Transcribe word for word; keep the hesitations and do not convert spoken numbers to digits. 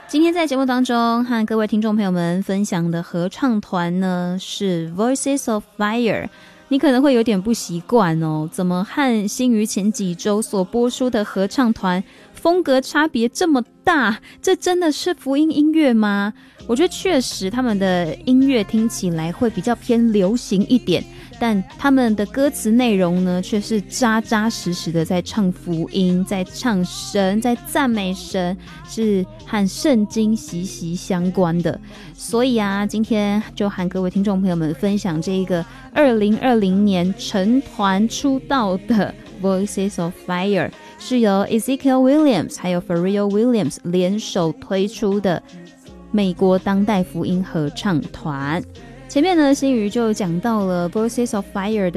今天在节目当中和各位听众朋友们分享的合唱团呢是 Voices of Fire。 你可能会有点不习惯哦，怎么和新于前几周所播出的合唱团风格差别这么大？这真的是福音音乐吗？我觉得确实他们的音乐听起来会比较偏流行一点，但他们的歌词内容呢却是扎扎实实的在唱福音，在唱神，在赞美神，是和圣经息息相关的。所以啊，今天就和各位听众朋友们分享这一个二零二零年成团出道的 Voices of Fire， 是由 Ezekiel Williams 还有 Pharrell Williams 联手推出的美国当代福音合唱团。前面呢，新宇就讲到了 Voices of Fire 的